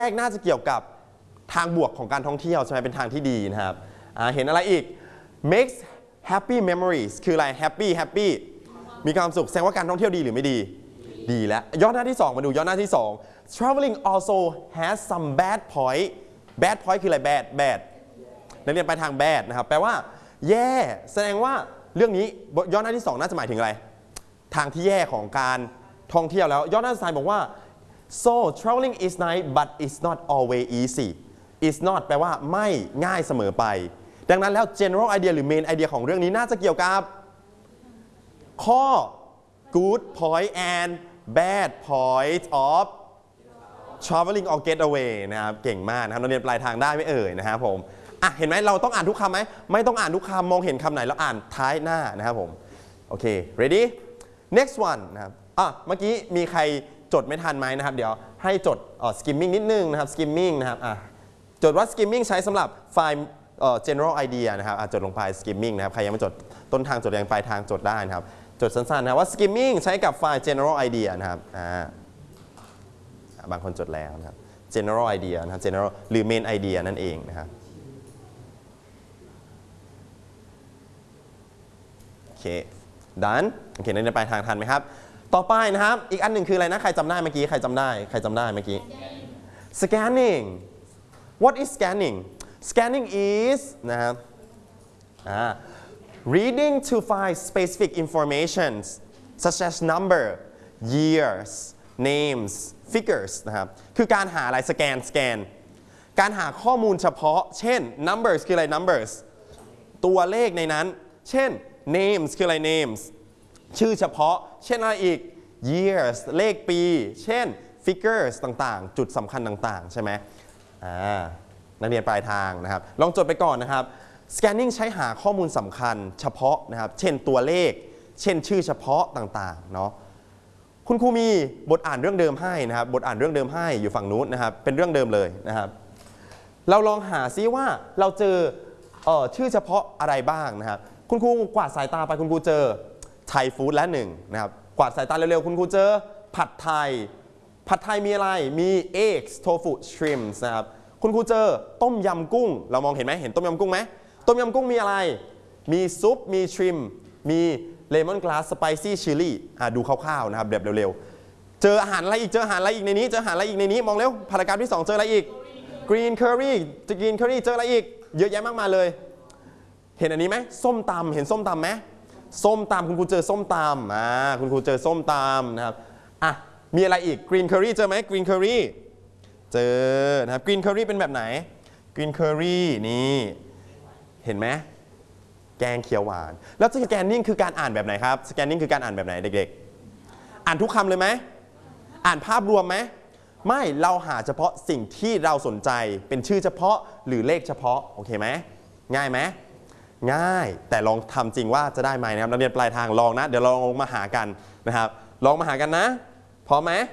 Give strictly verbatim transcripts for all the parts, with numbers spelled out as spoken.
แรกน่าจะเกี่ยวกับทางบวกของการท่องเที่ยวใช่ไหมเป็นทางที่ดีนะครับเห็นอะไรอีก makes happy memories คืออะไร happy happy มีความสุขแสดงว่าการท่องเที่ยวดีหรือไม่ดีดีแล้วย้อนหน้าที่สองมาดูย้อนหน้าที่สอง traveling also has some bad point bad point คืออะไร bad bad นักเรียนไปทาง bad นะครับแปลว่าแย่แสดงว่าเรื่องนี้ย้อนหน้าที่สองน่าจะหมายถึงอะไรทางที่แย่ของการท่องเที่ยวแล้วย้อนหน้าที่สามบอกว่า so traveling is nice but it's not always easy it's not แปลว่าไม่ง่ายเสมอไปดังนั้นแล้ว general idea หรือ main idea ของเรื่องนี้น่าจะเกี่ยวกับข้อ good point and bad point of traveling or getaway นะครับเก่งมากนะครับนักเรียนปลายทางได้ไม่เอ่ยนะครับผมอ่ะเห็นไหมเราต้องอ่านทุกคำไหมไม่ต้องอ่านทุกคำมองเห็นคำไหนแล้วอ่านท้ายหน้านะครับผมโอเค ready next one นะครับอ่ะเมื่อกี้มีใครจดไม่ทันไหมนะครับเดี๋ยวให้จดเอ่อ skimming นิดนึงนะครับ skimming นะครับอ่ะจดว่า skimming ใช้สำหรับไฟล์เอ่อ general idea นะครับอ่ะจดลงไป skimming นะครับใครยังไม่จดต้นทางจดยังปลายทางจดได้นะครับจดสั้นๆนะว่า skimming ใช้กับไฟล์ general idea นะครับอ่าบางคนจดแล้วนะครับ general idea นะครับ general หรือ main idea นั่นเองนะครับโอเค done โอเคนั่นจะไปทางทันไหมครับต่อไปนะครับอีกอันหนึ่งคืออะไรนะใครจำได้เมื่อกี้ใครจำได้ใครจำได้เมื่อกี้ scanning what is scanning scanning is นะครับอ่าreading to find specific information such as number years names figures นะครับคือการหาอะไรสแกนสแกนการหาข้อมูลเฉพาะเช่น numbers คืออะไร numbers ตัวเลขในนั้นเช่น names คืออะไร names ชื่อเฉพาะเช่นอะไรอีก years เลขปีเช่น figures ต่างๆจุดสำคัญต่างๆใช่ไหมอ่านักเรียนปลายทางนะครับลองจดไปก่อนนะครับ scanning ใช้หาข้อมูลสำคัญเฉพาะนะครับเช่นตัวเลขเช่นชื่อเฉพาะต่างๆเนาะคุณครูมีบทอ่านเรื่องเดิมให้นะครับบทอ่านเรื่องเดิมให้อยู่ฝั่งนู้นนะครับเป็นเรื่องเดิมเลยนะครับเราลองหาซิว่าเราเจอเอ่อชื่อเฉพาะอะไรบ้างนะครับคุณครูกวาดสายตาไปคุณครูเจอไทยฟู้ดและหนึ่งนะครับกวาดสายตาเร็วๆคุณครูเจอผัดไทยผัดไทยมีอะไรมี eggs tofu shrimps นะครับคุณครูเจอต้มยำกุ้งเรามองเห็นไหมเห็นต้มยำกุ้งไหมต้มยำกุ้งมีอะไรมีซุปมีชริมมีเลมอนกลาสสไปซี่ชิลลี่ดูคร่าวๆนะครับแบบเร็วๆเจออาหารอะไรอีกเจออาหารอะไรอีกในนี้เจออาหารอะไรอีกในนี้มองเร็วพารากราฟที่สองเจออะไรอีกกรีนเคอรี่จะกรีนเคอรี่เจออะไรอีกเยอะแยะมากมายเลยเห็นอันนี้ไหมส้มตำเห็นส้มตำไหมส้มตำคุณครูเจอส้มตำอ่าคุณครูเจอส้มตำนะครับอ่ะมีอะไรอีกกรีนเคอรี่เจอไหมกรีนเคอรี่เจอนะครับกรีนเคอรี่เป็นแบบไหนกรีนเคอรี่นี่เห็นไหมแกงเขียวหวานแล้วสแกนนิ่งคือการอ่านแบบไหนครับสแกนนิ่งคือการอ่านแบบไหนเด็กๆอ่านทุกคำเลยไหมอ่านภาพรวมไหมไม่เราหาเฉพาะสิ่งที่เราสนใจเป็นชื่อเฉพาะหรือเลขเฉพาะโอเคไหมง่ายไหมง่ายแต่ลองทำจริงว่าจะได้ไหมนะครับนักเรียนปลายทางลองนะเดี๋ยวลองมาหากันนะครับลองมาหากันนะพร้อมไหม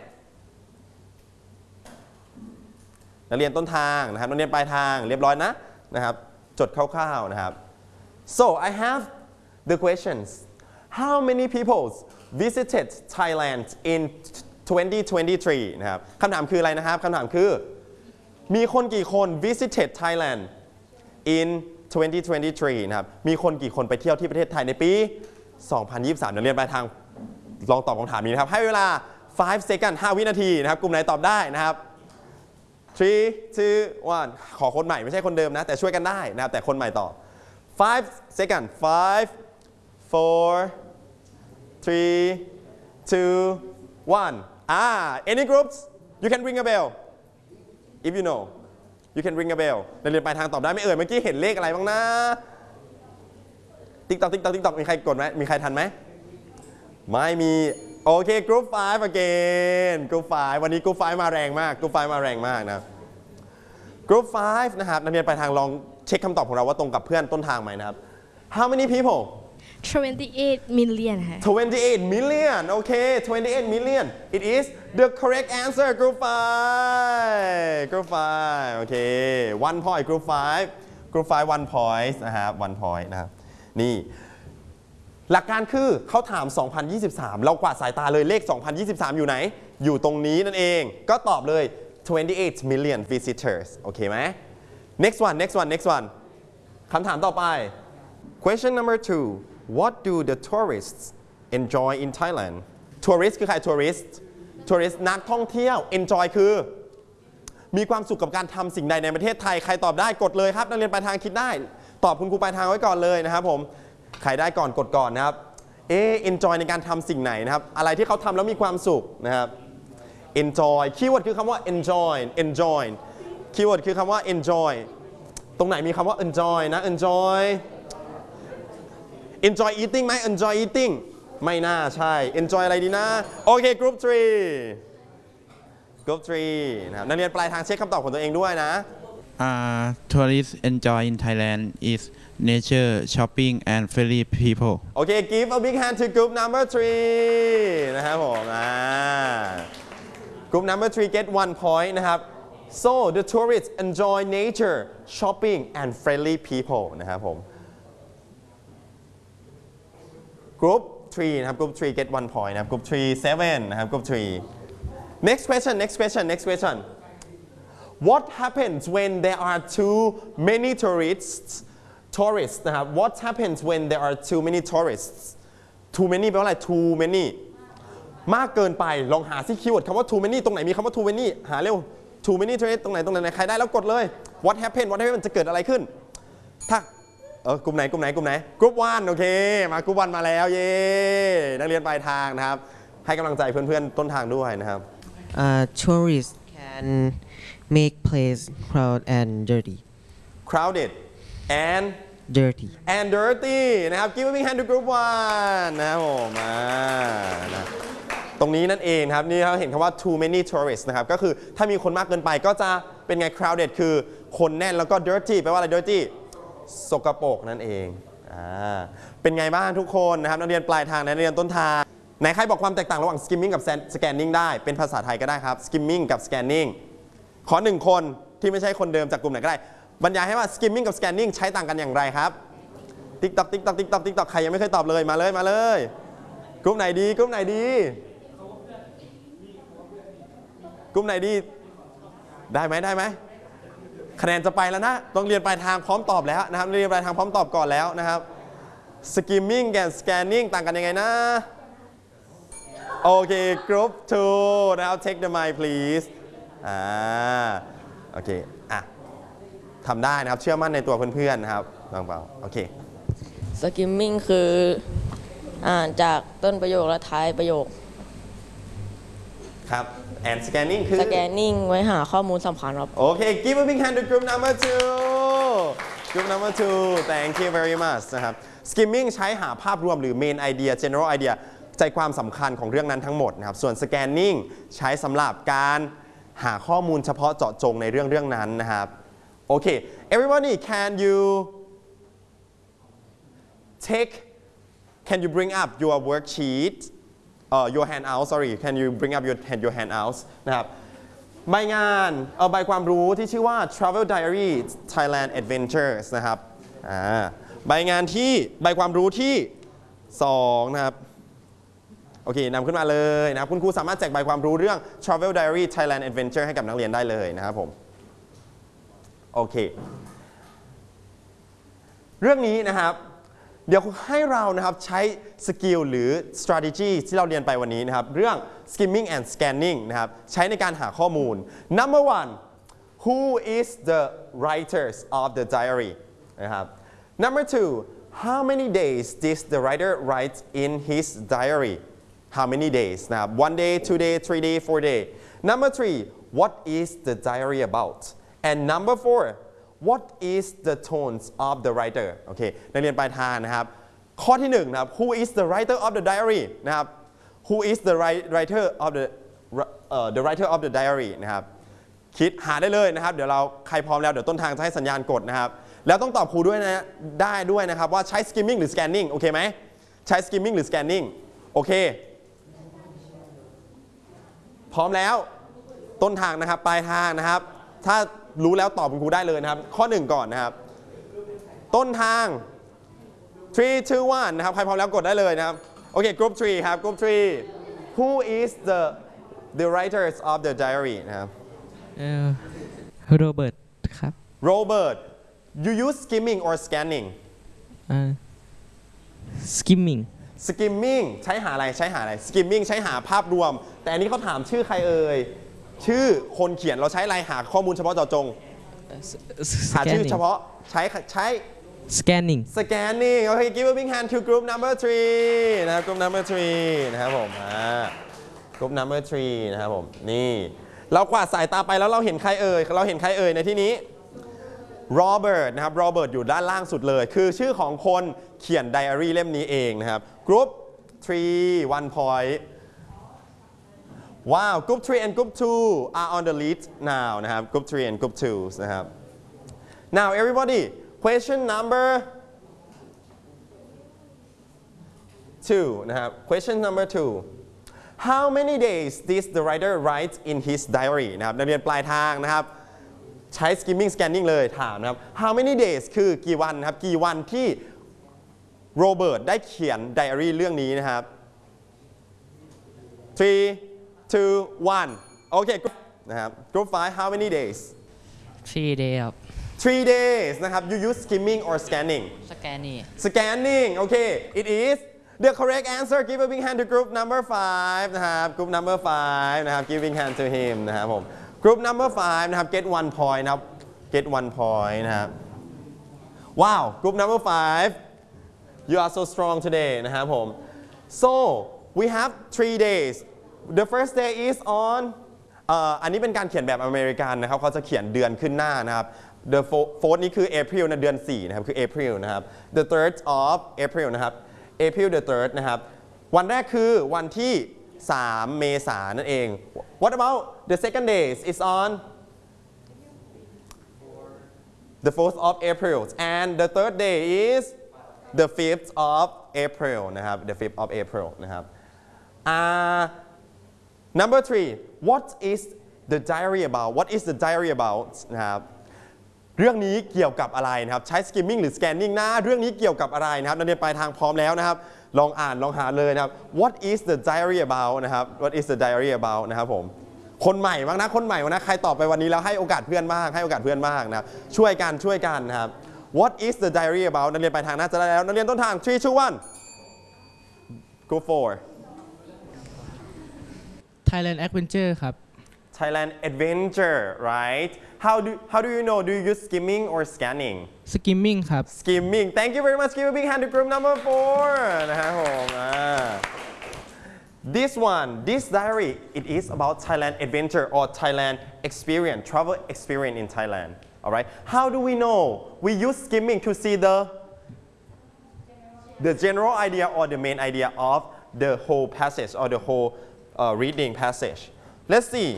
นักเรียนต้นทางนะครับนักเรียนปลายทางเรียบร้อยนะนะครับจดคร่าวๆนะครับSo I have the questions. How many people visited Thailand in twenty twenty-three นะครับคำถามคืออะไรนะครับคำถามคือมีคนกี่คน visited Thailand in twenty twenty-three นะครับมีคนกี่คนไปเที่ยวที่ประเทศไทยในปีสองพันยี่สิบสามเดี๋ยวเรียนไปทางลองตอบคำถามนี้นะครับให้เวลาfive second ห้าวินาทีนะครับกลุ่มไหนตอบได้นะครับthree two one ขอคนใหม่ไม่ใช่คนเดิมนะแต่ช่วยกันได้นะครับแต่คนใหม่ตอบfive second five four three two one ah any groups you can ring a bell if you know you can ring a bell นักเรียนปลายทางตอบได้ไม่เอ่ยเมื่อกี้เห็นเลขอะไรบ้างนะติ๊กต๊อกติ๊กต๊อกติ๊กต๊อกมีใครกดไหมมีใครทันไหมไม่มีโอเค group five again group five วันนี้ group five มาแรงมาก group five มาแรงมากนะ group five นะครับนักเรียนปลายทางลองเช็คคำตอบของเราว่าตรงกับเพื่อนต้นทางไหมนะครับ How many people twenty-eight million ค่ะ twenty-eight million โอเค twenty-eight million it is the correct answer group five group five โอเค one point group five group five one point นะครับ one point นะครับนี่หลักการคือเขาถามสองพันยี่สิบสามเรากวาดสายตาเลยเลขสองพันยี่สิบสามอยู่ไหนอยู่ตรงนี้นั่นเองก็ตอบเลย twenty-eight million visitors โอเคไหม next one next one next one คำถามต่อไป question number two what do the tourists enjoy in Thailand tourist คือใคร tourist tourist นักท่องเที่ยว enjoy คือมีความสุขกับการทำสิ่งใดในประเทศไทยใครตอบได้กดเลยครับนักเรียนปลายทางคิดได้ตอบคุณครูปลายทางไว้ก่อนเลยนะครับผมใครได้ก่อนกดก่อนนะครับเออ enjoy ในการทำสิ่งไหนนะครับอะไรที่เขาทำแล้วมีความสุขนะครับ enjoy คีย์เวิร์ดคือคำว่า enjoy enjoy คีย์เวิร์ดคือคำว่า enjoy ตรงไหนมีคำว่า enjoy นะ enjoy enjoy eating ไหม enjoy eating ไม่น่าใช่ enjoy อะไรดีนะโอเค group three group three นะครับนักเรียนปลายทางเช็คคำตอบของตัวเองด้วยนะ Uh, tourists enjoy in Thailand is nature, shopping, and friendly people. โอเค give a big hand to group number three นะครับผมอ่า group number three get one point นะครับ so the tourists enjoy nature, shopping, and friendly people นะครับผม group three นะครับ group three get one point นะครับ group three seven นะครับ group three next question next question next question what happens when there are too many tourists tourists นะครับ what happens when there are too many tourists too many แปลว่าอะไร too many มากเกินไปลองหาซิคีย์เวิร์ดคำว่า too many ตรงไหนมีคำว่า too many หาเร็ว too many tourists ตรงไหนตรงไหนใครได้แล้วกดเลย what happen what happen มันจะเกิดอะไรขึ้นถ้าเออกลุ่มไหนกลุ่มไหนกลุ่มไหนกลุ่มวันโอเคมากลุ่มวันมาแล้วเย้นักเรียนปลายทางนะครับให้กำลังใจเพื่อนๆต้นทางด้วยนะครับ Uh, tourists can make place crowded and dirty. crowded and Dirty. and dirty นะครับ give a big hand to group one นะครับผมอ่านะตรงนี้นั่นเองครับนี่เราเห็นคำว่า too many tourists นะครับก็คือถ้ามีคนมากเกินไปก็จะเป็นไง crowded คือคนแน่นแล้วก็ dirty แปลว่าอะไร dirty สกปรกนั่นเองอ่าเป็นไงบ้างทุกคนนะครับนักเรียนปลายทางนักเรียนต้นทางไหนใครบอกความแตกต่างระหว่าง skimming กับ scanning ได้เป็นภาษาไทยก็ได้ครับ skimming กับ scanning ขอหนึ่งคนที่ไม่ใช่คนเดิมจากกลุ่มไหนก็ได้บรรยายให้ว่า skimming กับ scanning ใช้ต่างกันอย่างไรครับ TikTok TikTok TikTok TikTok ใครยังไม่เคยตอบเลยมาเลยมาเลยกลุ่มไหนดีกลุ่มไหนดีกลุ่มไหนดีได้ไหมได้ไหมคะแนนจะไปแล้วนะต้องเรียนปลายทางพร้อมตอบแล้วนะครับเรียนปลายทางพร้อมตอบก่อนแล้วนะครับ skimming กับ scanning ต่างกันยังไงนะโอเค group two นะครับ take the mic please อ่าโอเคอ่ะทำได้นะครับเชื่อมั่นในตัวเพื่อนๆนะครับบางเปล่าโอเค skimming คืออ่านจากต้นประโยคและท้ายประโยคครับ and scanning คือ scanning ไว้หาข้อมูลสำคัญครับโอเค give a big hand to group number two group number two thank you very much นะครับ skimming ใช้หาภาพรวมหรือ main idea general idea ใจความสำคัญของเรื่องนั้นทั้งหมดนะครับส่วน scanning ใช้สำหรับการหาข้อมูลเฉพาะเจาะจงในเรื่องเรื่องนั้นนะครับโอเค everybody can you take can you bring up your worksheet uh, your handout sorry can you bring up your your handouts นะครับใบงานเออใบความรู้ที่ชื่อว่า Travel Diary Thailand Adventures นะครับอ่าใบงานที่ใบความรู้ที่สองนะครับโอเคนำขึ้นมาเลยนะครับคุณครูสามารถแจกใบความรู้เรื่อง Travel Diary Thailand Adventure ให้กับนักเรียนได้เลยนะครับผมโอเคเรื่องนี้นะครับเดี๋ยวให้เรานะครับใช้สกิลหรือ strategy ที่เราเรียนไปวันนี้นะครับเรื่อง skimming and scanning นะครับใช้ในการหาข้อมูล number one who is the writers of the diary นะครับ number two how many days did the writer write in his diary how many days นะครับ one day two day three day four day number three what is the diary about and number four what is the tones of the writer โอเคนักเรียนปลายทางนะครับข้อที่หนึ่งนะครับ who is the writer of the diary นะครับ who is the writer of the uh, the writer of the diary นะครับคิดหาได้เลยนะครับเดี๋ยวเราใครพร้อมแล้วเดี๋ยวต้นทางจะให้สัญญาณกดนะครับแล้วต้องตอบครูด้วยนะได้ด้วยนะครับว่าใช้ skimming หรือ scanning โอเคไหมใช้ skimming หรือ scanning โอเคพร้อมแล้วต้นทางนะครับปลายทางนะครับถ้ารู้แล้วตอบคุณครูได้เลยนะครับข้อหนึ่งก่อนนะครับต้นทาง three two one นะครับใครพร้อมแล้วกดได้เลยนะครับโอเค group three ครับ group three who is the the writers of the diary นะครับเอ่อโรเบิร์ตครับ Robert you use skimming or scanning อ่า skimming skimming ใช้หาอะไรใช้หาอะไร skimming ใช้หาภาพรวม แต่อันนี้เขาถามชื่อใครเอ่ยชื่อคนเขียนเราใช้อะไรหาข้อมูลเฉพาะเจาะจงหาชื่อเฉพาะใช้ใช้ scanning scanning โอเค give a big hand to group number three นะครับ group number three นะครับผมอ่า group number three นะครับผมนี่เรากวาดสายตาไปแล้วเราเห็นใครเอ่ยเราเห็นใครเอ่ยในที่นี้ Robert นะครับ Robert อยู่ด้านล่างสุดเลยคือชื่อของคนเขียนไดอารี่เล่มนี้เองนะครับ group three one point ว้าว group three and group two are on the lead now นะครับ group three and group two นะครับ now everybody question number two นะครับ question number two how many days did the writer write in his diary นะครับนักเรียนปลายทางนะครับใช้ skimming scanning เลยถามนะครับ how many days คือกี่วันนะครับกี่วันที่โรเบิร์ตได้เขียนไดอารี่เรื่องนี้นะครับ three two one โอเคนะครับ group five how many days three day ครับ three days นะครับ you use skimming or scanning สแกนนี่ scanning โอเค it is the correct answer give a big hand to group number five นะครับ group number five นะครับ giving hand to him นะครับผม group number five นะครับ get one point นะครับ get one point นะครับว้าว group number five you are so strong today นะครับผม so we have three days the first day is on เอ่ออันนี้เป็นการเขียนแบบอเมริกันนะครับเขาจะเขียนเดือนขึ้นหน้านะครับ the fourth นี้คือ April นะเดือนสี่นะครับคือ April นะครับ the third of April นะครับ April the third นะครับวันแรกคือวันที่สามเมษายนนั่นเอง what about the second days is on the fourth of April and the third day is the fifth of April นะครับ the fifth of April นะครับ uh, number three what is the diary about what is the diary about นะครับเรื่องนี้เกี่ยวกับอะไรนะครับใช้ skimming หรือ scanning นะเรื่องนี้เกี่ยวกับอะไรนะครับนักเรียนปลายทางพร้อมแล้วนะครับลองอ่านลองหาเลยนะครับ what is the diary about นะครับ what is the diary about นะครับผมคนใหม่บ้างนะคนใหม่บ้างนะใครตอบไปวันนี้แล้วให้โอกาสเพื่อนบ้างให้โอกาสเพื่อนบ้างนะครับช่วยกันช่วยกันนะครับ what is the diary about นักเรียนปลายทางน่าจะได้แล้วนักเรียนต้นทาง three two one go for Thailand Adventure ครับ Thailand Adventure right how do how do you know do you use skimming or scanning skimming ครับ skimming thank you very much give a big hand to group number four นะครับผมอ่า this one this diary it is about Thailand adventure or Thailand experience travel experience in Thailand alright how do we know we use skimming to see the the general idea or the main idea of the whole passage or the whole uh, reading passage let's see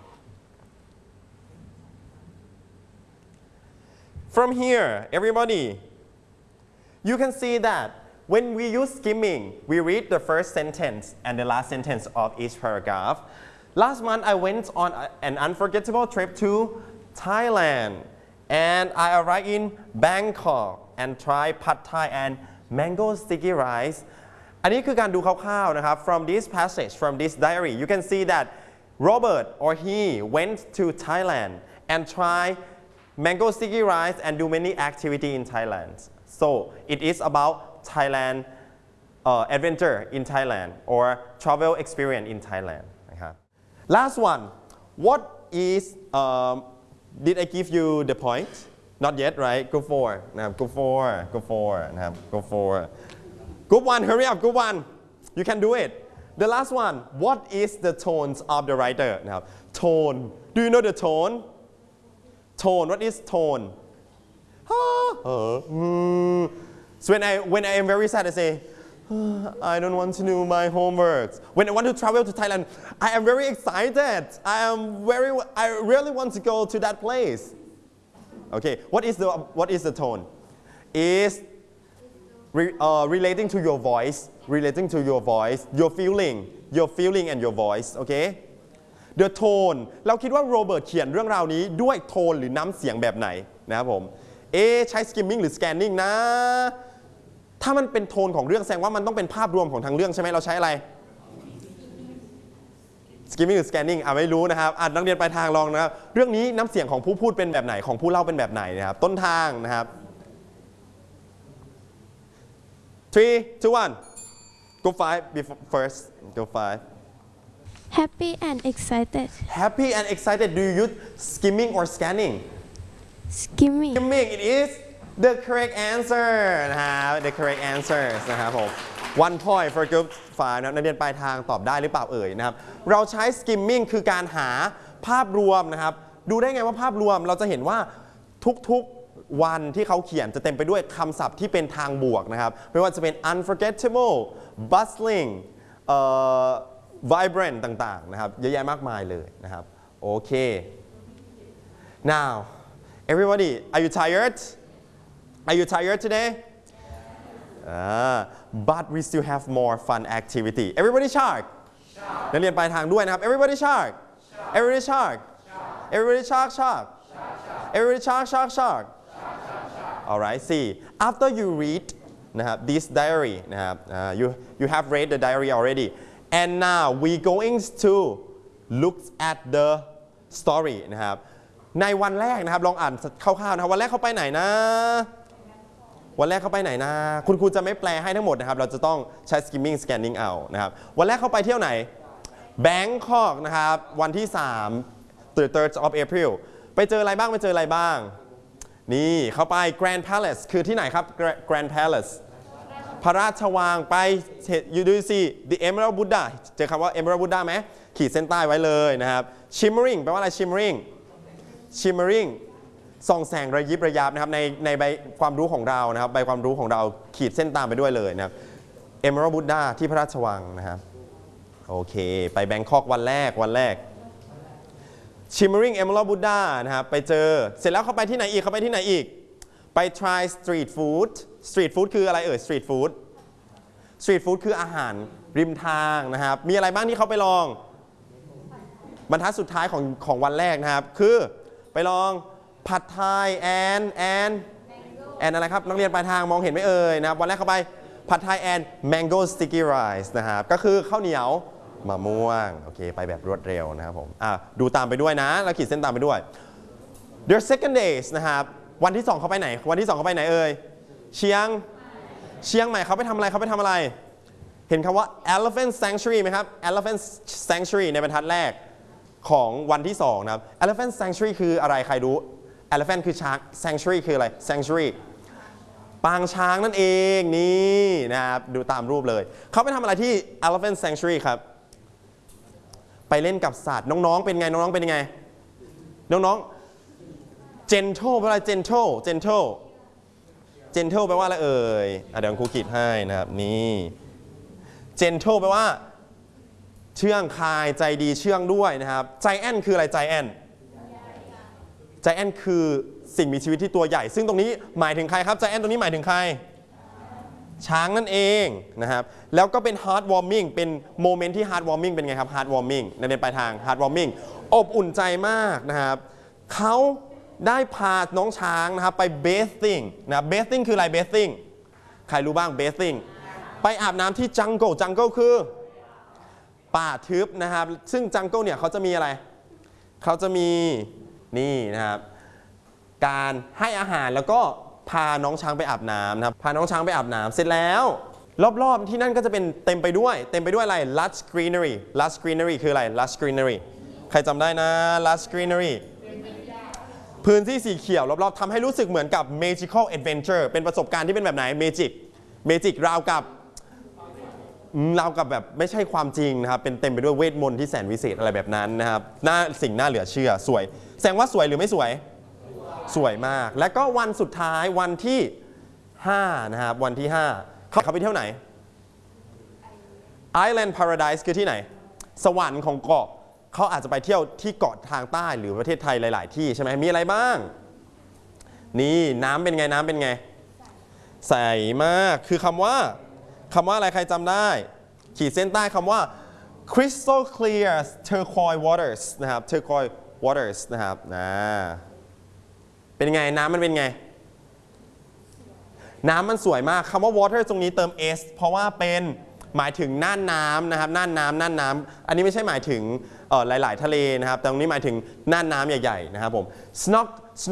from here everybody you can see that when we use skimming we read the first sentence and the last sentence of each paragraph last month I went on a, an unforgettable trip to Thailand and I arrived in Bangkok and tried pad thai and mango sticky rice อันนี้คือการดูคร่าวๆนะครับ from this passage from this diary you can see that Robert or he went to Thailand and tried mango sticky rice and do many activity in Thailand so it is about Thailand uh, adventure in Thailand or travel experience in Thailand นะครับ last one what is um, did I give you the point not yet right go for นะครับ go for go for นะครับ go for group one hurry up group one you can do it the last one what is the tones of the writer นะครับ tone do you know the tone tone what is tone so when I when I am very sad I say I don't want to do my homework when I want to travel to Thailand I am very excited I am very I really want to go to that place okay what is the what is the tone is Re, uh, relating to your voice relating to your voice your feeling your feeling and your voice okay the tone เราคิดว่าโรเบิร์ตเขียนเรื่องราวนี้ด้วยโทนหรือน้ำเสียงแบบไหนนะครับผมเอ๊ใช้ skimming หรือ scanning นะถ้ามันเป็นโทนของเรื่องแสดงว่ามันต้องเป็นภาพรวมของทางเรื่องใช่ไหมเราใช้อะไร skimming หรือ scanning อ่ะไม่รู้นะครับอ่ะนักเรียนปลายทางลองนะครับเรื่องนี้น้ำเสียงของผู้พูดเป็นแบบไหนของผู้เล่าเป็นแบบไหนนะครับต้นทางนะครับ three two one go five before first go five Happy and excited. happy and excited do you use skimming or scanning Skimming. skimming it is the correct answer นะครับ the correct answers นะครับผม one point for group five นะครับนักเรียนปลายทางตอบได้หรือเปล่าเอ่ยนะครับเราใช้ skimming คือการหาภาพรวมนะครับดูได้ไงว่าภาพรวมเราจะเห็นว่าทุกๆวันที่เขาเขียนจะเต็มไปด้วยคำศัพท์ที่เป็นทางบวกนะครับไม่ว่าจะเป็น unforgettable bustling เอ่อ vibrant ต่างๆนะครับเยอะแยะมากมายเลยนะครับโอเค now everybody are you tired are you tired today uh, but we still have more fun activity everybody shark นักเรียนปลายทางด้วยนะครับ everybody shark everybody shark everybody shark shark everybody shark shark shark alright see after you read นะครับ this diary นะครับ uh, you you have read the diary already and now we going to look at the story นะครับในวันแรกนะครับลองอ่านคร่าวๆนะครับวันแรกเขาไปไหนนะวันแรกเขาไปไหนนะคุณครูจะไม่แปลให้ทั้งหมดนะครับเราจะต้องใช้ skimming scanning เอานะครับวันแรกเขาไปเที่ยวไหน Bangkok นะครับวันที่สาม third of April ไปเจออะไรบ้างไปเจออะไรบ้างนี่เขาไป Grand Palace คือที่ไหนครับ Grand Palace พระราชวังไป you do see the Emerald Buddha เจอคำว่า Emerald Buddha ไหมขีดเส้นใต้ไว้เลยนะครับ shimmering แปลว่าอะไร shimmering shimmering ส่องแสงระยิบระยับนะครับในในใบความรู้ของเรานะครับใบความรู้ของเราขีดเส้นตามไปด้วยเลยนะครับ Emerald Buddha ที่พระราชวังนะครับโอเคไปแบงคอกวันแรกวันแรก shimmering Emerald Buddha นะครับไปเจอเสร็จแล้วเขาไปที่ไหนอีกเขาไปที่ไหนอีกไป try street food street food คืออะไรเอ่ย street food street food คืออาหารริมทางนะครับมีอะไรบ้างที่เขาไปลองบรรทัดสุดท้ายของของวันแรกนะครับคือไปลองผัดไทยแอนแอนแอนอะไรครับนักเรียนปลายทางมองเห็นไหมเอ่ยนะครับวันแรกเข้าไปผัดไทยแอน mango sticky rice นะครับก็คือข้าวเหนียวมะม่วงโอเคไปแบบรวดเร็วนะครับผมอ่ะดูตามไปด้วยนะแล้วขีดเส้นตามไปด้วย their second days นะครับวันที่สองเขาไปไหนวันที่สองเขาไปไหนเอ่ยเชียงเชียงใหม่เขาไปทำอะไรเขาไปทำอะไรเห็นคำว่า elephant sanctuary ไหมครับ elephant sanctuary ในบรรทัดแรกของวันที่สองนะครับ elephant sanctuary คืออะไรใครรู้ elephant คือช้าง sanctuary คืออะไร sanctuary ปางช้างนั่นเองนี่นะครับดูตามรูปเลยเขาไปทำอะไรที่ elephant sanctuary ครับไปเล่นกับสัตว์น้องๆเป็นไงน้องๆเป็นยังไงน้องๆ gentle แปลว่า gentle gentle gentle แปลว่าอะไรเอ่ยเดี๋ยวครูขีดให้นะครับนี่ gentle แปลว่าเชื่องคายใจดีเชื่องด้วยนะครับ giant คืออะไร giant giant คือสิ่งมีชีวิตที่ตัวใหญ่ซึ่งตรงนี้หมายถึงใครครับ giant ตรงนี้หมายถึงใครช้างนั่นเองนะครับแล้วก็เป็น heart warming เป็นโมเมนต์ที่ heart warming เป็นไงครับ heart warming ในเรียนปลายทาง heart warming อบอุ่นใจมากนะครับเขาได้พาน้องช้างนะครับไป bathing นะ bathing คืออะไร bathing ใครรู้บ้าง bathing ไปอาบน้ำที่ jungle jungle คือป่าทึบนะครับซึ่ง jungle เนี่ยเขาจะมีอะไรเขาจะมีนี่นะครับการให้อาหารแล้วก็พาน้องช้างไปอาบน้ำนะครับพาน้องช้างไปอาบน้ำเสร็จแล้วรอบๆที่นั่นก็จะเป็นเต็มไปด้วยเต็มไปด้วยอะไร lush greenery lush greenery คืออะไร lush greenery ใครจำได้นะ lush greenery พื้นที่สีเขียวรอบๆทำให้รู้สึกเหมือนกับ magical adventure เป็นประสบการณ์ที่เป็นแบบไหน magic magic ราวกับราวกับแบบไม่ใช่ความจริงนะครับเป็นเต็มไปด้วยเวทมนต์ที่แสนวิเศษอะไรแบบนั้นนะครับน่าสิ่งน่าเหลือเชื่อสวยแสดงว่าสวยหรือไม่สวยสวยมากและก็วันสุดท้ายวันที่ห้านะครับวันที่ห้าเขาไปเที่ยวไหน Island Paradise คือที่ไหนสวรรค์ของเกาะเขาอาจจะไปเที่ยวที่เกาะทางใต้หรือประเทศไทยหลายๆที่ใช่ไหมมีอะไรบ้างนี่น้ำเป็นไงน้ำเป็นไงใสมากคือคำว่าคำว่าอะไรใครจำได้ขีดเส้นใต้คำว่า crystal clear turquoise waters นะครับ turquoise waters นะครับนะเป็นไงน้ำมันเป็นไงน้ำมันสวยมากคำว่า water ตรงนี้เติม s เพราะว่าเป็นหมายถึงน่านน้ำนะครับน่านน้ำน่านน้ำอันนี้ไม่ใช่หมายถึงเอ่อหลาย ๆ ทะเลนะครับแต่ตรงนี้หมายถึงน่านน้ำใหญ่ ๆ นะครับผม snork